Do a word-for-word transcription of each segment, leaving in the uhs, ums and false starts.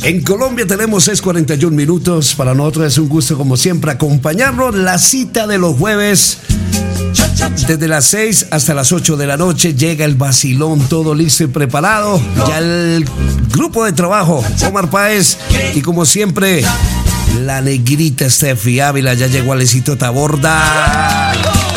En Colombia tenemos seis cuarenta y un minutos. Para nosotros es un gusto, como siempre, acompañarnos. La cita de los jueves, desde las seis hasta las ocho de la noche, llega el vacilón, todo listo y preparado. Ya el grupo de trabajo, Omar Páez, y como siempre, la negrita Steffi Ávila. Ya llegó Alecito Taborda.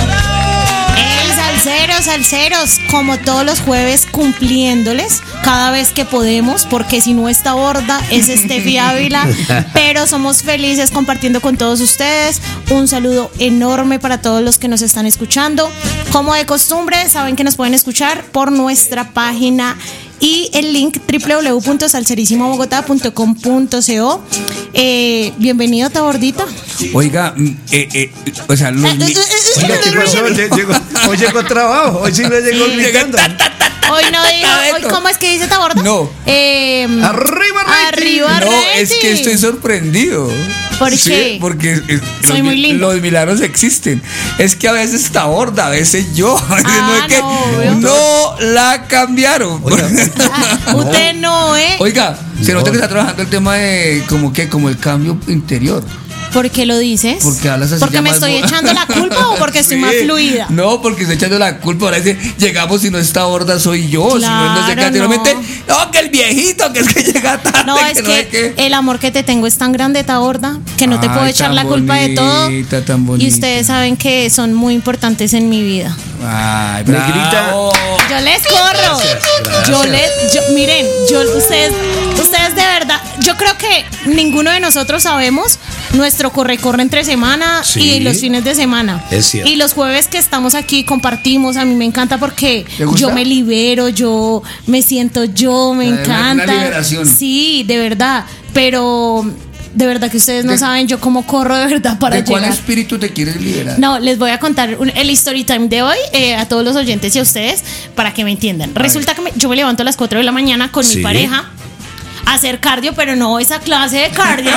Salseros, salseros, como todos los jueves, cumpliéndoles cada vez que podemos, porque si no está Borda, es Steffi Ávila, pero somos felices compartiendo con todos ustedes. Un saludo enorme para todos los que nos están escuchando. Como de costumbre, saben que nos pueden escuchar por nuestra página y el link doble u doble u doble u punto salserísimo bogotá punto com punto co. Eh, bienvenido, Tabordita. Oiga, eh, eh, o sea, los mi... Oiga, ¿qué pasó? Llegó, hoy llegó trabajo, hoy sí no llegó gritando. Hoy no digo, hoy, ¿cómo es que dice Taborda? No. Eh, arriba, arriba, No, rating. es que estoy sorprendido. ¿Por sí, qué? Porque eh, Soy los, muy lindo. los milagros existen. Es que a veces está Borda, a veces yo. Ah, no es que no, no la cambiaron. Oiga, Ah, usted no, ¿eh? Oiga, se No. nota que está trabajando el tema de como que como el cambio interior. ¿Por qué lo dices? Porque hablas así. ¿Porque ya me más estoy bo- echando la culpa o porque estoy Sí. más fluida? No, porque estoy echando la culpa. Ahora dice, llegamos y no está Borda, soy yo. si no, no sé qué. Claro, Anteriormente, no. no, que el viejito, que es que llega tarde. No, es no sé que qué. el amor que te tengo es tan grande, Taborda, que no te Ay, puedo echar tan la culpa de todo. bonita, tan Y bonita. ustedes saben que son muy importantes en mi vida. Ay, Negrita. bravo. Yo les corro. gracias. Yo les, yo, miren, yo, ustedes, ustedes de verdad, yo creo que ninguno de nosotros sabemos nuestro corre-corre entre semana Sí. y los fines de semana. Es cierto. Y los jueves que estamos aquí compartimos, a mí me encanta porque ¿Te gusta? yo me libero, yo me siento yo, me Además, encanta. una liberación. Sí, de verdad, pero de verdad que ustedes no ¿De- saben yo cómo corro de verdad para ¿De cuál llegar. espíritu te quieres liberar? No, les voy a contar un- el story time de hoy eh, a todos los oyentes y a ustedes para que me entiendan. Resulta que me- yo me levanto a las cuatro de la mañana con Sí. mi pareja a hacer cardio, pero no esa clase de cardio.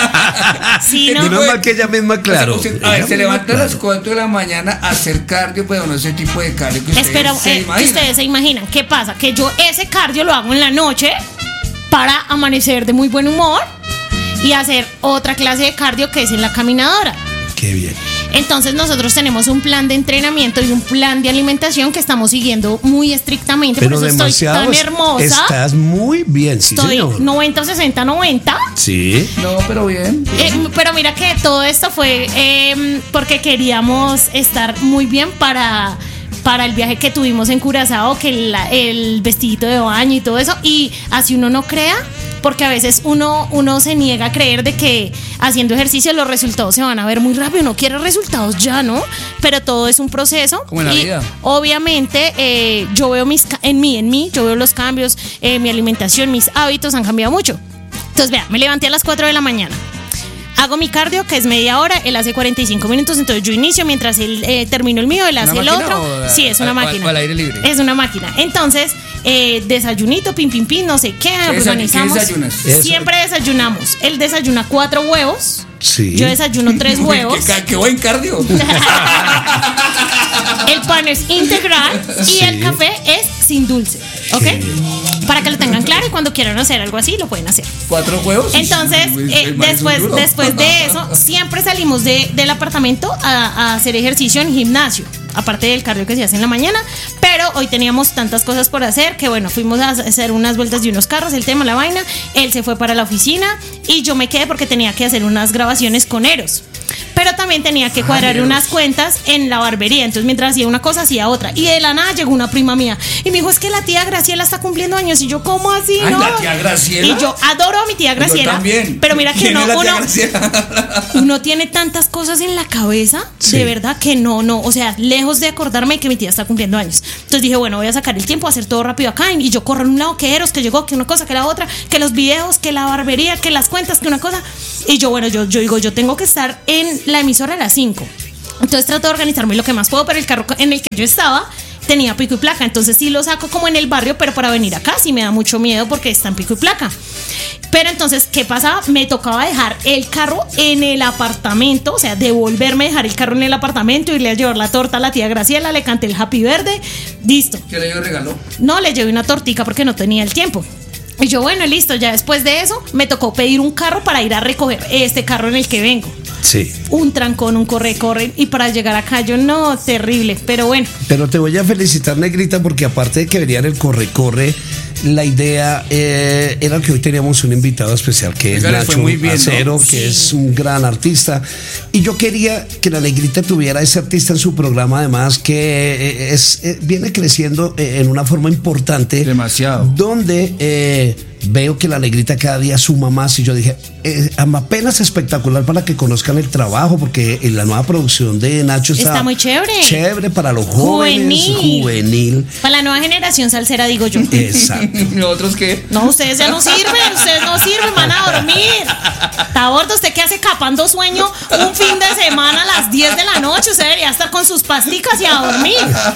Sí, ¿no? Menos mal que ella misma, claro. O sea, usted- a ver, Ella se misma, levanta a las claro. cuatro de la mañana a hacer cardio, pero no ese tipo de cardio que ustedes Espero se eh, que imaginan. ustedes se imaginan. ¿Qué pasa? Que yo ese cardio lo hago en la noche para amanecer de muy buen humor y hacer otra clase de cardio que es en la caminadora. Qué bien. Entonces nosotros tenemos un plan de entrenamiento y un plan de alimentación que estamos siguiendo muy estrictamente. Pero por eso estoy demasiado. tan hermosa. Estás muy bien, sí, Estoy señor. noventa, sesenta, noventa. Sí. No, pero bien. Eh, pero mira que todo esto fue eh, porque queríamos estar muy bien para, para el viaje que tuvimos en Curazao, que el, el vestidito de baño y todo eso. Y así uno no crea, porque a veces uno, uno se niega a creer de que haciendo ejercicio los resultados se van a ver muy rápido. Uno quiere resultados ya, ¿no? Pero todo es un proceso. Como en la y vida. obviamente eh, yo veo mis ca- en mí, en mí, yo veo los cambios, eh, mi alimentación, mis hábitos han cambiado mucho. Entonces, vea, me levanté a las cuatro de la mañana. Hago mi cardio, que es media hora, él hace cuarenta y cinco minutos, entonces yo inicio mientras él eh, termino el mío, él hace ¿Una el máquina otro. o Sí, es una al- máquina. o al aire libre? Es una máquina. Entonces, eh, desayunito, pin, pin, pin, no sé qué, ¿Qué organizamos. desay- qué desayunas? Eso. Siempre desayunamos. Él desayuna cuatro huevos. Sí. Yo desayuno tres Uy, huevos. qué, ca- qué buen cardio. El pan es integral y Sí. el café es sin dulce. ¿Ok? Qué bien. Para que lo tengan claro y cuando quieran hacer algo así, lo pueden hacer. Cuatro huevos. Entonces, Uy, eh, el man es un después, duro. después de eso, siempre salimos de, del apartamento a, a hacer ejercicio en gimnasio, aparte del cardio que se hace en la mañana. Pero hoy teníamos tantas cosas por hacer que, bueno, fuimos a hacer unas vueltas de unos carros, el tema, la vaina. Él se fue para la oficina y yo me quedé porque tenía que hacer unas grabaciones con Eros. Pero también tenía que cuadrar Eros. unas cuentas en la barbería. Entonces, mientras hacía una cosa, hacía otra. Y de la nada llegó una prima mía y me dijo: es que la tía Graciela está cumpliendo años. Y yo, ¿cómo así? Ay, ¿no? la tía Graciela. Y yo adoro a mi tía Graciela. Yo también. Pero mira que ¿Quién no, es la tía uno, Graciela? uno tiene tantas cosas en la cabeza, Sí. de verdad que no, no, o sea, lejos de acordarme que mi tía está cumpliendo años. Entonces dije, bueno, voy a sacar el tiempo, a hacer todo rápido acá, y yo corro en un lado, que Eros, que llegó, que una cosa, que la otra, que los videos, que la barbería, que las cuentas, que una cosa. Y yo, bueno, yo, yo digo, yo tengo que estar en la emisora a las cinco. Entonces trato de organizarme lo que más puedo, pero el carro en el que yo estaba tenía pico y placa, entonces sí lo saco como en el barrio, pero para venir acá sí me da mucho miedo porque está en pico y placa. Pero entonces, ¿qué pasaba? Me tocaba dejar el carro en el apartamento, o sea, devolverme, dejar el carro en el apartamento, irle a llevar la torta a la tía Graciela, le canté el Happy Verde, listo. ¿Qué le dio regalo? No, le llevé una tortica porque no tenía el tiempo. Y yo, bueno, listo, ya después de eso me tocó pedir un carro para ir a recoger este carro en el que vengo. Sí. Un trancón, un corre-corre. Y para llegar acá yo, no, terrible. Pero bueno. Pero te voy a felicitar, Negrita, porque aparte de que venía en el corre-corre, la idea eh, era que hoy teníamos un invitado especial que es Nacho muy bien, Acero, ¿no? que Sí. es un gran artista. Y yo quería que la Negrita tuviera ese artista en su programa, además que eh, es, eh, viene creciendo eh, en una forma importante. Demasiado. Donde eh, veo que la Negrita cada día suma más y yo dije, eh, apenas espectacular para que conozcan el trabajo, porque en la nueva producción de Nacho está, Está muy chévere. Chévere para los jóvenes, Juvenil. juvenil. Para la nueva generación salsera, digo yo. Exacto. ¿Nosotros qué? No, ustedes ya no sirven, ustedes no sirven, van a dormir. Taborda, ¿usted qué hace capando sueño un fin de semana a las diez de la noche? Usted debería estar con sus pasticas y a dormir.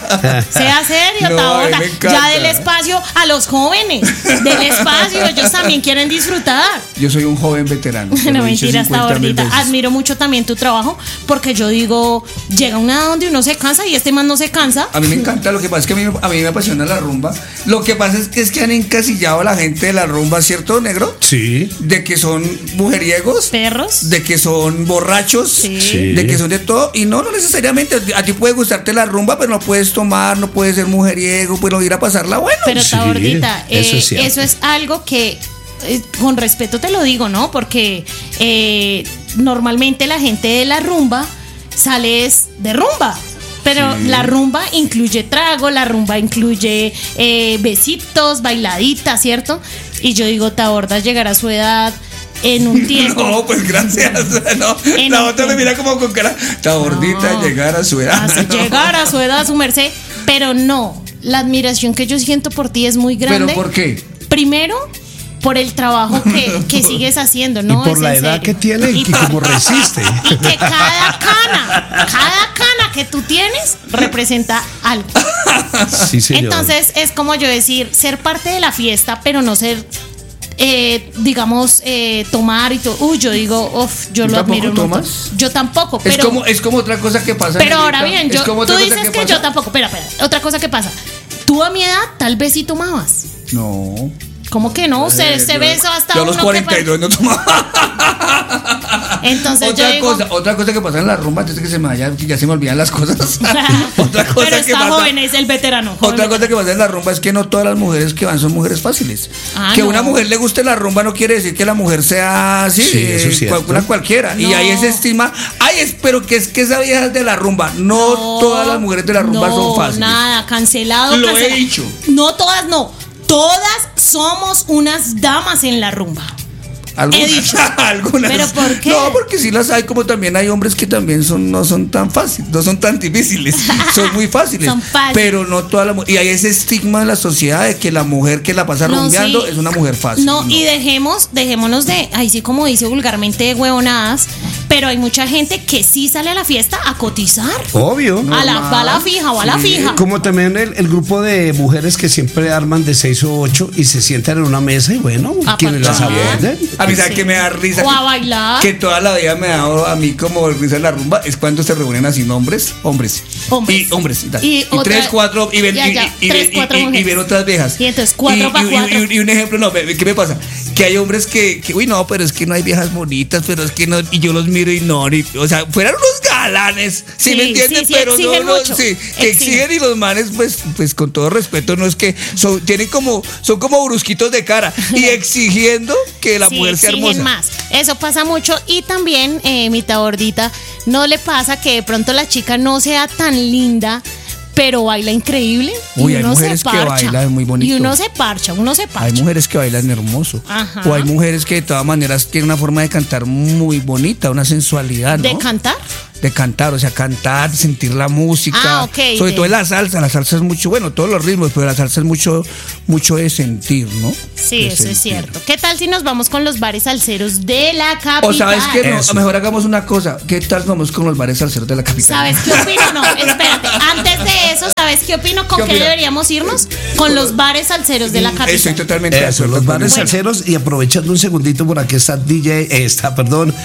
Sea serio, No, Taborda. a mí me encanta. Ya del espacio a los jóvenes. Del espacio, ellos también quieren disfrutar. Yo soy un joven veterano. No, mentiras, Tabordita. Admiro mucho también tu trabajo, porque yo digo, llega una edad donde uno se cansa y este man no se cansa. A mí me encanta, lo que pasa es que a mí, a mí me apasiona la rumba. Lo que pasa es que es que han encasillado a la gente de la rumba, ¿cierto, negro? Sí. De que son mujeriegos, Perros. de que son borrachos, Sí. Sí. de que son de todo. Y no, no necesariamente. A ti puede gustarte la rumba, pero no puedes tomar, no puedes ser mujeriego, pues no ir a pasarla bueno. Pero Sí, Tabordita, eso eh, es cierto. eso es algo que, eh, con respeto te lo digo, ¿no? Porque eh, normalmente la gente de la rumba sale es de rumba. Pero Sí. la rumba incluye trago, la rumba incluye eh, besitos, bailaditas, ¿cierto? Y yo digo, Taborda llegará a su edad en un tiempo. No, pues gracias. No, En la un otra me tiempo. mira como con cara. Tabordita, No. llegar a su edad. Así, No. llegar a su edad, a su merced. Pero no, la admiración que yo siento por ti es muy grande. ¿Pero por qué? Primero, por el trabajo que, que sigues haciendo, ¿no? y por Es la en edad serio. que tiene y, Y que por- como resiste. Y que cada cana, cada cana que tú tienes representa algo. Sí, señor. Entonces es como yo decir, ser parte de la fiesta, pero no ser, eh, digamos, eh, tomar y todo. Uy, yo digo, uff, yo ¿Tú lo tampoco admiro un montón. tomas? Yo tampoco, Es pero... como, es como otra cosa que pasa. Pero Negrita. ahora bien, Es yo, como tú otra cosa dices que, pasa. yo tampoco. Espera, espera. Otra cosa que pasa. Tú a mi edad tal vez sí tomabas. No. ¿Cómo que no? Usted Eh, se yo- beso hasta yo a los uno que cuarenta y dos no tomaba. Entonces otra yo digo, cosa, otra cosa que pasa en la rumba, antes de que se me vaya, que ya se me olvidan las cosas. Otra cosa pero que está pasa. joven, es el veterano. joven Otra cosa veterano. que pasa en la rumba es que no todas las mujeres que van son mujeres fáciles. Ah, que no. una mujer le guste la rumba no quiere decir que la mujer sea así, Sí, eso es eh, cierto. cual- una cualquiera. Y No. hay ese estigma. Ay, es, pero que es que esa vieja es de la rumba. No, todas las mujeres de la rumba no, son fáciles. Nada, cancelado. Lo he cancelado. dicho. No todas, no. Todas somos unas damas en la rumba. Algunas, He dicho. algunas. ¿Pero por qué? No, porque sí las hay, como también hay hombres que también son, no son tan fáciles, no son tan difíciles, son muy fáciles. Son fáciles. Pero no toda la mu- y hay ese estigma en la sociedad de que la mujer que la pasa No, rumbeando sí. es una mujer fácil. No, y dejemos, dejémonos de, ahí sí como dice vulgarmente, de huevonadas, pero hay mucha gente que sí sale a la fiesta a cotizar. Obvio. A la bala fija o a la Sí. fija. Como también el, el grupo de mujeres que siempre arman de seis o ocho y se sientan en una mesa y bueno, A quienes las parchar. aborden. A mí, ¿sabes Sí. que me da risa? O a Que- bailar. Que toda la vida me ha dado a mí como risa la rumba, es cuando se reúnen así hombres, hombres. Hombres. Y hombres. Y, tal. Y Y otra- tres, cuatro, y ven, Ya, y, ya, y- y- tres, y- cuatro y- y mujeres. ven otras viejas. Y entonces cuatro Y- pa' y- y- cuatro. Y, y un ejemplo, no, ve- ¿qué me pasa? Que hay hombres que, que, uy, no, pero es que no hay viejas bonitas, pero es que no, y yo los miro y no, ni- o sea, fueran unos galanes, ¿sí, Sí, me entiendes? sí, sí, pero no, exigen no, mucho. sí, que Exigen. exigen y los manes, pues, pues con todo respeto, no es que son, tienen como, son como brusquitos de cara y exigiendo que la Sí, mujer sea exigen hermosa. más. Eso pasa mucho. Y también, eh, mi Tabordita, no le pasa que de pronto la chica no sea tan linda, pero baila increíble. Y Uy, hay uno mujeres se que parcha. bailan muy bonito. Y uno se parcha, uno se Hay parcha. mujeres que bailan hermoso. Ajá. O hay mujeres que de todas maneras tienen una forma de cantar muy bonita, una sensualidad, ¿no? ¿De cantar? De cantar, o sea, cantar, sentir la música. Ah, ok, Sobre de- todo en la salsa. La salsa es mucho, bueno, todos los ritmos, pero la salsa es mucho, mucho de sentir, ¿no? Sí, De eso es sentir. cierto. ¿Qué tal si nos vamos con los bares salseros de la capital? O sabes que no, Eso. mejor hagamos una cosa. ¿Qué tal nos vamos con los bares salseros de la capital? ¿Sabes qué opino? No, espérate. Antes de eso, ¿sabes qué opino? ¿Con ¿Qué qué, opina? deberíamos irnos? Con los bares salseros de la capital. Estoy totalmente de Eso, acuerdo los con bares eso. Bueno. salseros y aprovechando un segundito por aquí está D J, eh, está, perdón,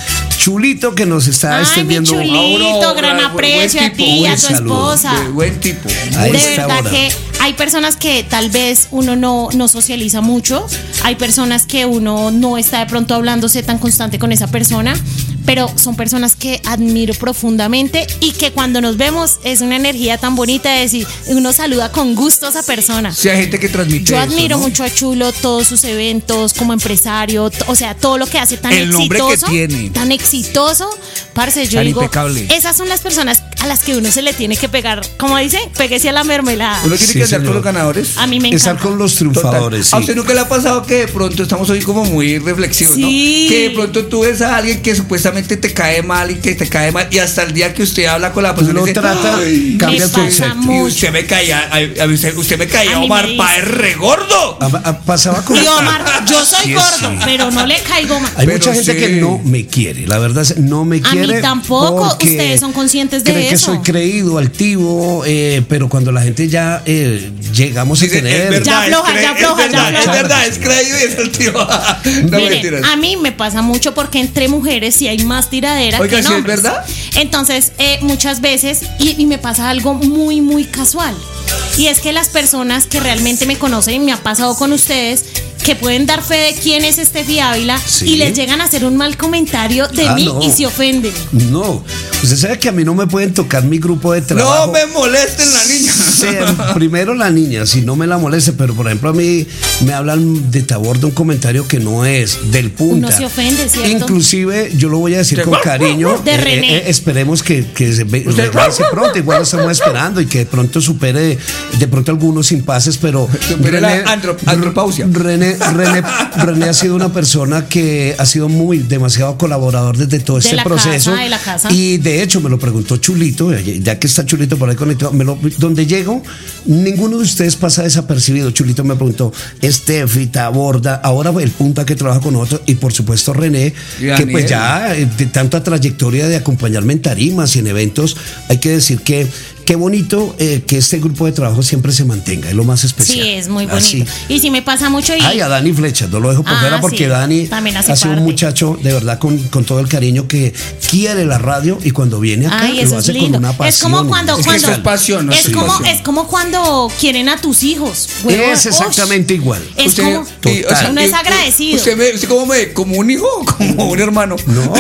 Chulito, que nos está Ay, mi extendiendo. Chulito, Aurora, gran buen aprecio a tipo, ti y a buen tu saludo. esposa. De buen tipo. Ahí De está verdad ahora. que hay personas que tal vez uno no, no socializa mucho, hay personas que uno no está de pronto hablándose tan constante con esa persona, pero son personas que admiro profundamente y que cuando nos vemos es una energía tan bonita de decir, uno saluda con gusto a esa persona. Sí, hay gente que transmite Yo eso, admiro ¿no? mucho a Chulo, todos sus eventos como empresario, t- o sea, todo lo que hace tan El nombre que exitoso, tiene. tan exitoso, parce, yo Tan digo, impecable. esas son las personas a las que uno se le tiene que pegar, como dicen, péguese a la mermelada. Uno tiene Sí, que andar señor. con los ganadores. A mí me Estar encanta. con los triunfadores. Total. ¿A Sí. usted nunca le ha pasado que de pronto estamos hoy como muy reflexivos, Sí. ¿no? Que de pronto tú ves a alguien que supuestamente te cae mal y que te cae mal y hasta el día que usted habla con la persona Lo dice, trata, "Ay, cambia me el pasa concepto. mucho. y usted me caía, a- a usted, usted me caía A mí Omar me Páez regordo". A- a- Pasaba con. Y Omar, yo soy Sí, gordo, sí. pero no le caigo mal. Hay Pero mucha gente sí. que no me quiere, la verdad es, no me A mí quiere. tampoco, porque ustedes son conscientes de creen que eso. soy creído, altivo, eh, pero cuando la gente ya eh, llegamos a Dice, tener. es verdad, Ya afloja, es cre- ya afloja, es ya verdad, es afloja. verdad, es creído y es el tío. No Miren, mentiras. a mí me pasa mucho porque entre mujeres sí hay más tiradera Oiga, que ¿sí es hombres. verdad? Entonces, eh, muchas veces, y, y me pasa algo muy, muy casual. Y es que las personas que realmente me conocen, y me ha pasado con ustedes, que pueden dar fe de quién es Steffi Ávila Sí. y les llegan a hacer un mal comentario de Ah, mí no. y se ofenden. No, usted sabe que a mí no me pueden tocar mi grupo de trabajo. No me molesten la niña. Sí, primero la niña, si no me la moleste, pero por ejemplo a mí me hablan de Tabor de un comentario que no es del punta. Uno se ofende, ¿cierto? Inclusive yo lo voy a decir De- con cariño. De René. eh, esperemos que, que se ve- Usted- regrese pronto, igual lo estamos esperando y que de pronto supere de pronto algunos impases, pero Supere la andro- andropausia. René, René, René ha sido una persona que ha sido muy demasiado colaborador desde todo De este la proceso. casa, de la casa. Y de hecho me lo preguntó Chulito, ya que está Chulito por ahí conectado, me lo- donde llego, ninguno de ustedes pasa desapercibido. Chulito me preguntó, Steffi, Taborda, ahora el punta que trabaja con nosotros, y por supuesto René, Y que Daniel. pues ya eh, de tanta trayectoria de acompañarme en tarimas y en eventos, hay que decir que qué bonito eh, que este grupo de trabajo siempre se mantenga, es lo más especial. Sí, es muy bonito. Así. Y sí me pasa mucho y Ay, a Dani Flecha, no lo dejo por Ah, fuera porque sí, Dani también ha hace sido un parte. muchacho de verdad con, con todo el cariño que quiere la radio y cuando viene acá Ay, lo eso es hace con lindo. una pasión. Es como cuando, Es que cuando eso es pasión, ¿no? es Sí, como pasión. es como cuando quieren a tus hijos. huevón. Es exactamente igual. Es Usted- como y, o sea, uno y- es agradecido. ¿Usted, me, usted como me, como un hijo o como un hermano? No,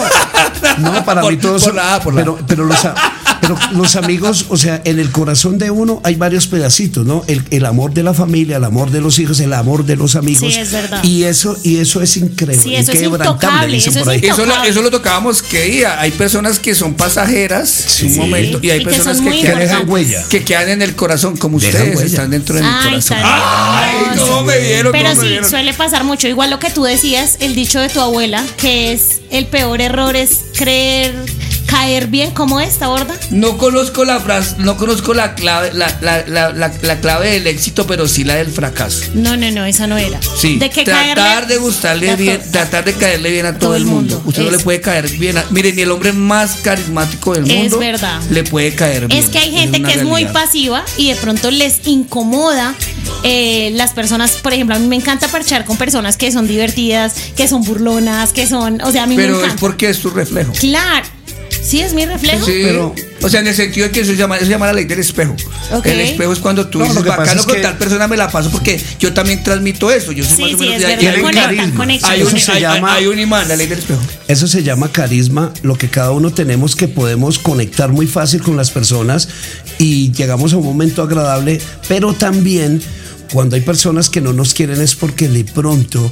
no, para Por- mí todos por son- la A, por la A. pero, pero, los, a- pero los amigos, o sea, en el corazón de uno hay varios pedacitos, ¿no? El, el amor de la familia, el amor de los hijos, el amor de los amigos. Sí, es verdad. Y eso, y eso es increíble. Sí, eso es inquebrantable, intocable, dicen eso por es ahí. Eso lo, Intocable. eso lo tocábamos qué día. Hay personas que son pasajeras Sí. un momento y hay Y que personas son que, muy quedan, dejan huella. que quedan en el corazón, como Dejan ustedes huella. están dentro de mi Ay, corazón. tan Ay, hermoso. cómo me vieron, Pero cómo me sí, vieron. suele pasar mucho. Igual lo que tú decías, el dicho de tu abuela, que es el peor error es creer, caer bien como esta, Taborda. No conozco la frase, no conozco la clave, la, la, la, la, la clave del éxito, pero sí la del fracaso. No, no, no, esa no era. Sí, De que tratar caerle- de gustarle a to- bien, tratar de caerle bien a todo, el mundo. Usted no Es- le puede caer bien. A, miren, ni el hombre más carismático del Es mundo verdad. le puede caer bien. Es que hay gente una que es muy realidad. pasiva y de pronto les incomoda eh, las personas, por ejemplo, a mí me encanta parchar con personas que son divertidas, que son burlonas, que son, o sea, a mí me Pero encanta. es porque es tu reflejo. Claro, sí es mi reflejo. Sí, Pero- o sea, en el sentido de que eso se llama, eso se llama la ley del espejo. Ok. El espejo es cuando tú No, lo dices, que pasa bacano es con que- tal persona me la paso porque yo también transmito eso. Yo soy Sí, más o sí, menos es de ahí. verdad. Tienen Conectan, carisma. conectan. Hay Eso un, se hay- llama- hay un imán, la ley del espejo. Eso se llama carisma, lo que cada uno tenemos que podemos conectar muy fácil con las personas y llegamos a un momento agradable, pero también cuando hay personas que no nos quieren es porque de pronto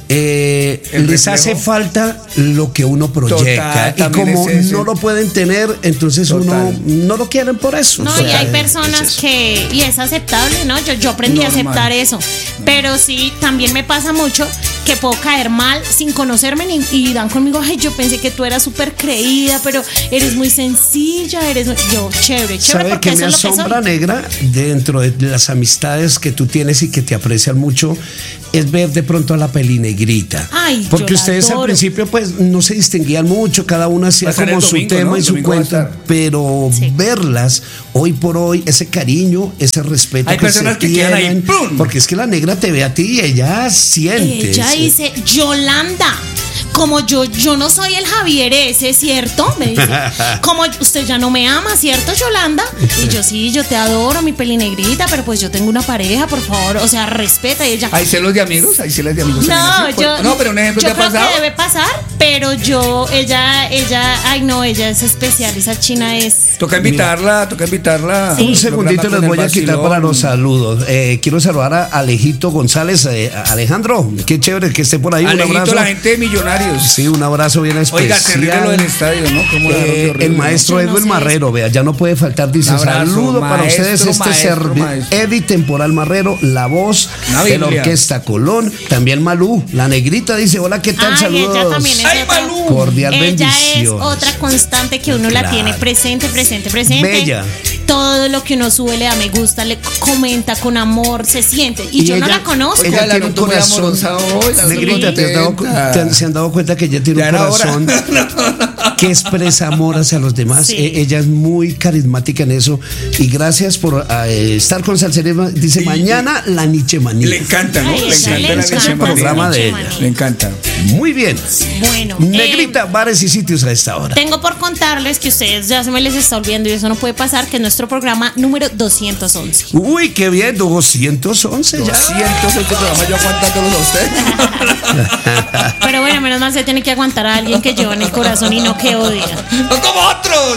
eh, El les reflejo. hace falta lo que uno proyecta Total, y también como es ese. no lo pueden tener, entonces Total. uno no lo quieren por eso. No, O sea, y hay es personas eso. que, y es aceptable, ¿no? Yo, yo aprendí a Normal. aceptar eso. Pero sí, también me pasa mucho que puedo caer mal sin conocerme ni- y dan conmigo, ay, yo pensé que tú eras súper creída, pero eres muy sencilla, eres muy-". Yo, chévere, chévere, ¿Sabe porque que me eso es lo que asombra, soy. negra, dentro de las amistades que tú tienes y que te aprecian mucho? Es ver de pronto a la pelinegrita. Ay, porque yo la ustedes al adoro. principio pues no se distinguían mucho, cada una Va hacía a estar como el su domingo, tema ¿no? y El su domingo va a cuento, estar. pero Sí. verlas hoy por hoy, ese cariño, ese respeto Hay que personas se que quedan ahí, tienen, ¡pum! porque es que la negra te ve a ti y ella siente. Ella sí. dice, Yolanda, como yo, yo no soy el Javier ese, ¿cierto? Me dice, como usted ya no me ama, ¿cierto, Yolanda? Y yo, sí, yo te adoro, mi pelinegrita, pero pues yo tengo una pareja, por favor, o sea, respeta. Y ella, ¿hay celos de amigos? ¿Hay celos de amigos? no, también así? yo, No, pero un ejemplo yo te ha creo pasado. que debe pasar, pero yo, ella, ella, ay no, ella es especial, esa china es... Toca invitarla, toca invitarla. Sí. Un segundito les voy a quitar para los saludos. Eh, quiero saludar a Alejito González. Eh, Alejandro, qué chévere que esté por ahí. Alejito, un abrazo. la gente de Millonarios. Sí, un abrazo bien especial. Oiga, terrible lo del estadio, ¿no? ¿Cómo la Eh, rompió horrible, el no? maestro Yo no Edwin sé Marrero, vea, ya no puede faltar, dice, Un abrazo, saludo para maestro, ustedes, este maestro, servi- maestro. Eddie Temporal Marrero, la voz Una de la Biblia. Orquesta Colón, también Malú, la negrita, dice, hola, ¿qué tal? Ay, Saludos. ella también es ¡Ay, otra- Malú! Cordial Ella bendiciones. es otra constante que uno la Claro. tiene presente, presente, presente. Bella. Todo lo que uno sube le da me gusta, le comenta con amor, se siente. Y, Y yo no ella- la conozco. Ella Oiga, la tiene un noto muy corazón. amorosa hoy, la noto Negrita, ¿te has dado cu- contenta. te han- ¿se han dado cuenta que ella tiene Ya un era hora. corazón que expresa amor hacia los demás? Sí. E- ella es muy carismática en eso. Y gracias por eh, estar con Salserema. Dice, Y- mañana la Nietzsche manía. Le encanta, ¿no? Ay, Le ella encanta le la encanta leche el programa manía. de Leche ella. manía. Le encanta. Muy bien. Bueno, Negrita, eh, bares y sitios a esta hora. tengo por contarles que ustedes ya se me les está olvidando y eso no puede pasar, que es nuestro programa número doscientos once. Uy, qué bien, doscientos once ya. doscientos este programa yo aguantándolos a usted. Pero bueno, menos mal se tiene que aguantar a alguien que lleva en el corazón y no que odia. ¡No como otros!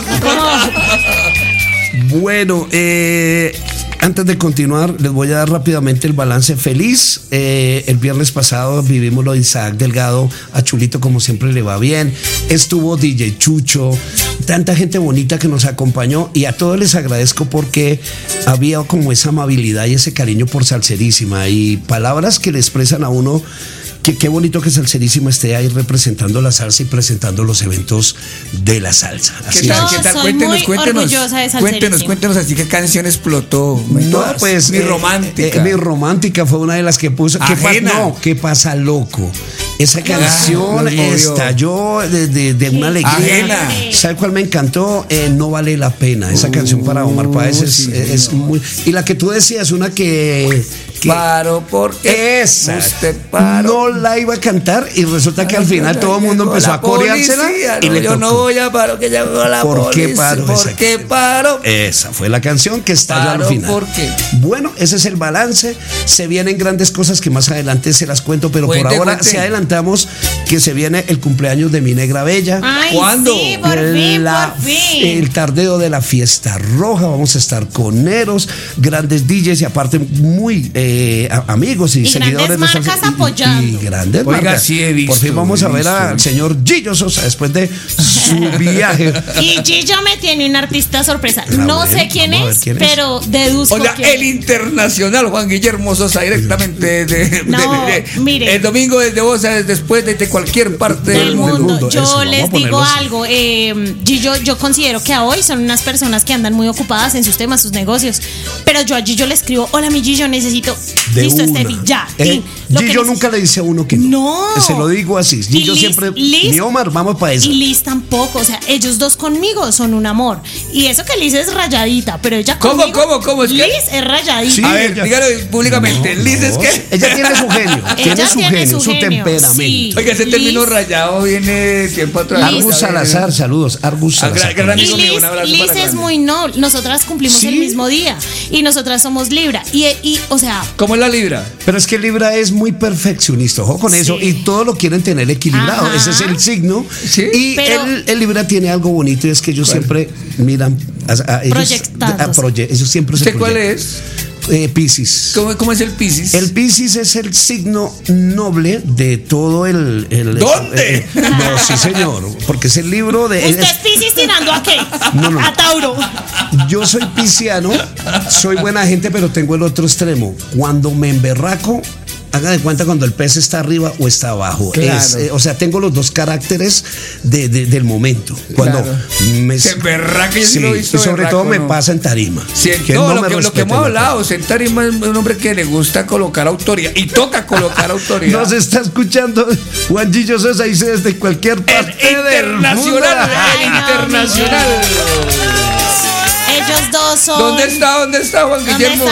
Como- Bueno, eh, antes de continuar, les voy a dar rápidamente el balance feliz. Eh, el viernes pasado vivimos lo de Isaac Delgado. A Chulito, como siempre, le va bien. Estuvo D J Chucho, tanta gente bonita que nos acompañó. Y a todos les agradezco porque había como esa amabilidad y ese cariño por Salserísima. Y palabras que le expresan a uno. Que qué bonito que Salserísima esté ahí representando la salsa y presentando los eventos de la salsa. ¿Qué Así tal? es. ¿Qué tal? soy Cuéntenos, muy cuéntenos. orgullosa de Salserísima. Cuéntenos, cuéntenos así qué canción explotó. No, pues. Mi eh, romántica. eh, mi romántica fue una de las que puso. ¿Qué pasa? Ajena. No, ¿qué pasa, loco? Esa canción nos movió. estalló de, de- de una alegría. Ajena. ¿Sabe cuál me encantó? Eh, no vale la pena. Esa canción para Omar Páez es, sí, es muy. Y la que tú decías, una que. que Paro porque esa. usted paró. No la iba a cantar y resulta que al final todo el mundo Llegó empezó la a coreársela policía, y no, le yo no tocó. voy a paro que llegó la ¿Por qué policía. paro? ¿Por Exacto. qué paro? Esa fue la canción que estalló al Paro, final. ¿por qué? Bueno, ese es el balance. Se vienen grandes cosas que más adelante se las cuento, pero Cuente, por ahora cuente. se adelantamos que se viene el cumpleaños de mi negra bella. Ay, ¿Cuándo? sí, por fin, La- por fin. El tardeo de la fiesta roja, vamos a estar con Eros, grandes D Js y aparte muy eh, a- amigos y, Y seguidores grandes de salsa- marcas y- y- apoyando. Y, grandes Oiga, marcas. sí he visto, Por fin vamos he a ver visto. al señor Gillo Sosa después de su viaje. Y Gillo me tiene un artista sorpresa. Ah, No bueno, sé quién vamos a ver es, quién es. pero deduzco Oiga, quién el internacional Juan Guillermo Sosa directamente de, de- No, de- de- mire. el domingo desde Bosa, desde después desde cualquier parte del del mundo. mundo. Yo eso, vamos a les ponerlo digo así. algo. eh, Gillo, yo considero que a hoy son unas personas que andan muy ocupadas en sus temas, sus negocios. Pero yo a Gillo le escribo: hola, mi Gillo, necesito. De Listo, una. Steffi, ya. Eh, tin, lo que Gillo neces- nunca le dice a uno que no. No. Se lo digo así. Gillo Y Liz- siempre. Liz- Mi Omar, vamos para eso. Y Liz tampoco, o sea, ellos dos conmigo son un amor. Y eso que Liz es rayadita, pero ella ¿Cómo, conmigo, cómo, cómo es que? Liz es rayadita. Sí, A ver, ella- dígalo públicamente. Liz es que. Ella tiene su genio. tiene su tiene genio, su su, genio, temperamento. sí. Oiga, ese Liz- término rayado viene tiempo atrás. Liz- Argus Salazar, saludos. Argus Ah, gran- Salazar. gran Y amigo mío, Liz, un abrazo Liz para es grande. muy no, nosotras cumplimos Sí. el mismo día y nosotras somos Libra y, y o sea, ¿Cómo es la libra? Pero es que Libra es muy perfeccionista, ojo con eso, Sí. y todo lo quieren tener equilibrado. Ajá. Ese es el signo. Sí. Y Pero- el, el Libra tiene algo bonito, y es que ellos siempre miran a, a ellos, Proyectados. a proye- ellos siempre se ¿Usted cuál proyectan. es? Eh, Piscis. ¿Cómo, cómo es el Piscis? El Piscis es el signo noble de todo el. el- ¿Dónde? eh, no, sí, señor. Porque es el libro de. usted es- es Piscis tirando a qué? No, no. A Tauro. yo soy pisciano, soy buena gente, pero tengo el otro extremo. Cuando me emberraco, haga de cuenta cuando el pez está arriba o está abajo. Claro. Es, eh, o sea, tengo los dos caracteres de, de- del momento. Cuando Claro. me. Se emberraca, yo sí Sí, lo he visto y sobre berraco, todo me ¿no? pasa en tarima. Sí, que no, no lo, me que, lo que respeten hemos la hablado, Sentarima es un hombre que le gusta colocar autoridad y toca colocar autoridad. Nos está escuchando Juan Gillo Sosa, dice desde cualquier el parte del mundo. internacional, Ay, el no, internacional. Ellos dos son. ¿Dónde está? ¿Dónde está Juan ¿Dónde Guillermo?